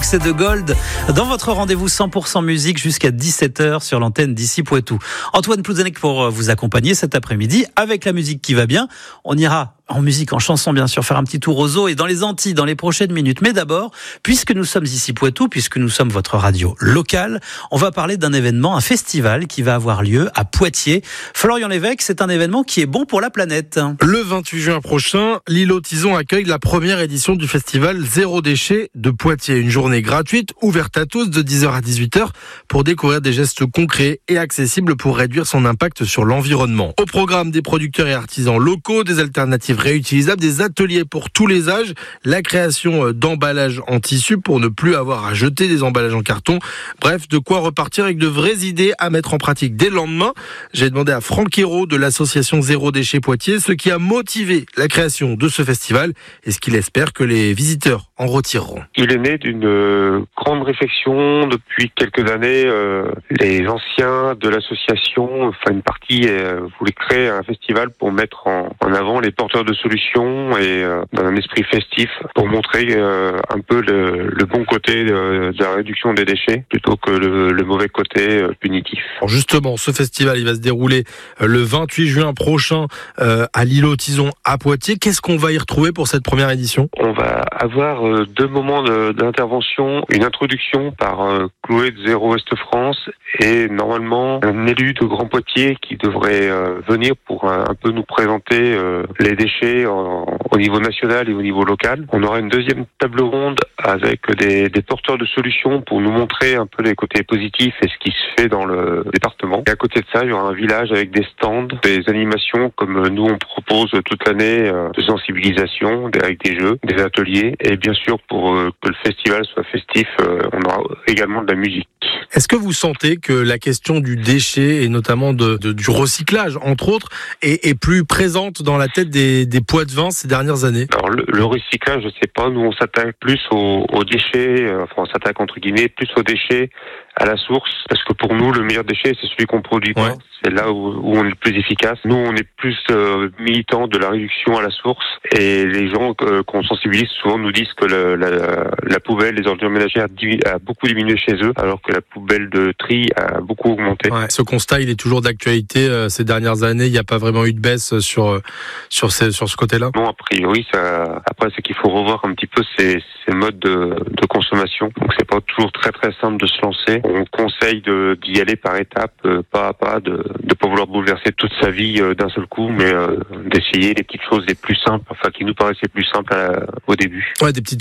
succès de Gold dans votre rendez-vous 100% musique jusqu'à 17h sur l'antenne d'ici Poitou. Antoine Plouzanek pour vous accompagner cet après-midi avec la musique qui va bien. On ira en musique, en chanson bien sûr, faire un petit tour aux Zoo et dans les Antilles dans les prochaines minutes. Mais d'abord, puisque nous sommes ici Poitou, puisque nous sommes votre radio locale, on va parler d'un événement, un festival qui va avoir lieu à Poitiers. Florian Lévesque, c'est un événement qui est bon pour la planète. Le 28 juin prochain, l'îlot Tison accueille la première édition du festival Zéro Déchet de Poitiers. Une journée gratuite, ouverte à tous de 10h à 18h pour découvrir des gestes concrets et accessibles pour réduire son impact sur l'environnement. Au programme, des producteurs et artisans locaux, des alternatives réutilisables, des ateliers pour tous les âges, la création d'emballages en tissu pour ne plus avoir à jeter des emballages en carton. Bref, de quoi repartir avec de vraies idées à mettre en pratique dès le lendemain. J'ai demandé à Franck Hérault de l'association Zéro Déchet Poitiers ce qui a motivé la création de ce festival et ce qu'il espère que les visiteurs en retireront. Il est né d'une grande réflexion depuis quelques années. Les anciens de l'association, enfin une partie, voulaient créer un festival pour mettre en avant les porteurs de solutions et dans un esprit festif pour montrer un peu le bon côté de la réduction des déchets plutôt que le mauvais côté punitif. Alors justement, ce festival il va se dérouler le 28 juin prochain à l'îlot Tison à Poitiers. Qu'est-ce qu'on va y retrouver pour cette première édition ? On va avoir deux moments d'intervention, une introduction par Chloé de Zéro Est France et normalement un élu de Grand Poitiers qui devrait venir pour un peu nous présenter les déchets au niveau national et au niveau local. On aura une deuxième table ronde avec des porteurs de solutions pour nous montrer un peu les côtés positifs et ce qui se fait dans le département. Et à côté de ça, il y aura un village avec des stands, des animations comme nous on propose toute l'année de sensibilisation, avec des jeux, des ateliers et bien sûr pour que le festival soit festif, on aura également de la musique. Est-ce que vous sentez que la question du déchet et notamment du recyclage, entre autres, est plus présente dans la tête des poids de vin ces dernières années ? Alors le recyclage, je sais pas, nous on s'attaque plus aux déchets, on s'attaque entre guillemets plus aux déchets à la source, parce que pour nous le meilleur déchet c'est celui qu'on produit pas. Ouais. C'est là où on est le plus efficace. Nous on est plus militants de la réduction à la source et les gens qu'on sensibilise souvent nous disent que la poubelle, les ordures ménagères a beaucoup diminué chez eux, alors que la poubelle de tri a beaucoup augmenté. Ouais, ce constat il est toujours d'actualité ces dernières années. Il n'y a pas vraiment eu de baisse sur ce côté-là. Non, a priori ça. Après c'est qu'il faut revoir un petit peu ces modes de consommation. Donc c'est pas toujours très très simple de se lancer. On conseille d'y aller par étapes, pas à pas, de pas vouloir bouleverser toute sa vie d'un seul coup, mais d'essayer les petites choses les plus simples, enfin qui nous paraissaient plus simples au début. Ouais, des petites